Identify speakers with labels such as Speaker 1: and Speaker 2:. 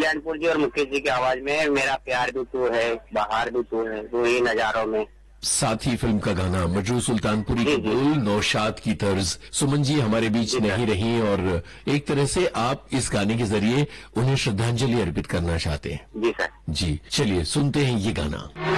Speaker 1: कल्याणपुर जी और मुकेश जी की आवाज में मेरा प्यार भी तू है, बाहर भी तू है, वो ही नजारों में।
Speaker 2: साथ ही फिल्म का गाना मजरू सुल्तानपुरी के बोल नौशाद की तर्ज। सुमन जी हमारे बीच नहीं रही और एक तरह से आप इस गाने के जरिए उन्हें श्रद्धांजलि अर्पित करना चाहते हैं।
Speaker 1: जी सर।
Speaker 2: जी चलिए सुनते हैं ये गाना।